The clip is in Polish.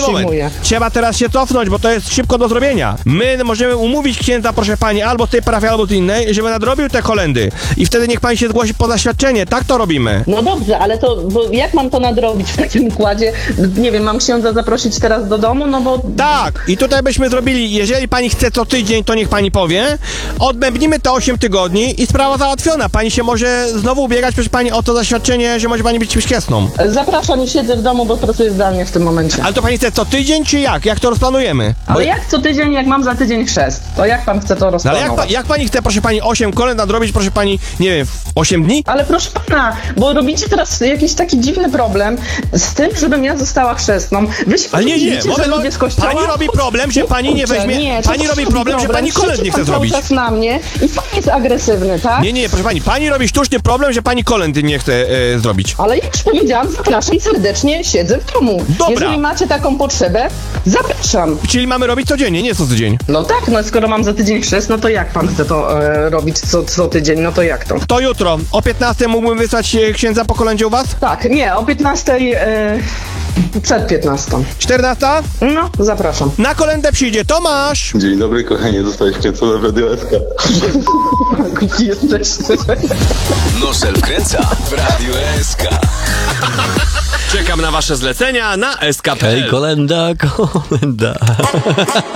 przyjmuję. Trzeba teraz się cofnąć, bo to jest szybko do zrobienia. My możemy umówić księdza, proszę pani, albo z tej parafii, albo z innej, żeby nadrobił te kolendy. I wtedy niech pani się zgłosi po zaświadczenie. Tak to robimy. No dobrze, ale to, bo jak mam to nadrobić w takim układzie? Nie wiem, mam księdza zaprosić teraz do domu, no bo... Tak, i tutaj byśmy zrobili, jeżeli pani chce co tydzień, to niech pani powie, odbębnimy te 8 tygodni i sprawa załatwiona. Pani się może znowu ubiegać, proszę pani, o to zaświadczenie, że może pani być chrzestną. Zapraszam i siedzę w domu, bo pracuję zdalnie w tym momencie. Ale to pani chce co tydzień, czy jak? Jak to rozplanujemy? Ale jak co tydzień, jak mam za tydzień chrzest? To jak pan chce to No ale rozplanować? jak pani chce, proszę pani, 8 kolęd nadrobić, proszę pani, nie wiem, w 8 dni? Ale proszę pana, bo robicie teraz jakiś taki dziwny problem z tym, żebym ja została chrzestną. Wy się Ale nie, widzicie, że ludzie z kościoła... pani robi problem, że pani nie Kurczę, weźmie, nie, pani robi problem, że pani kolęd nie chce pan zrobić. cały czas na mnie i pan jest agresywny, tak? Nie, proszę pani robi sztuczny problem, że pani kolędy nie chce zrobić. Ale jak już powiedziałam, zapraszam serdecznie, siedzę w domu. Dobra. Jeżeli macie taką potrzebę, zapraszam. Czyli mamy robić codziennie, nie co tydzień. No tak, no skoro mam za tydzień chrzest, no to jak pan chce to robić co tydzień, no to jak to? To jutro, o 15 mógłbym wysłać księdza po kolędzie u was? Tak, nie, o 15, przed 15. 14? No, zapraszam. Na kolędę przyjdzie Tomasz! Dzień dobry, kochanie, zostałeś wkręcony w Radio SK. Gdzie jesteś? Nosel wkręca w Radiu SK. Czekam na wasze zlecenia na SKP. Hej, kolenda.